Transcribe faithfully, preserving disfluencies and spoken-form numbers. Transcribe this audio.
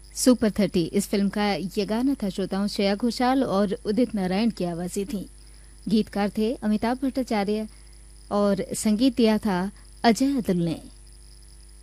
Super thirty इस film का ये गाना था श्रोताओं, श्रेया घोषाल और उदित नारायण की आवाजें थी। गीतकार थे अमिताभ भट्टाचार्य और संगीत दिया था अजय अतुल ने।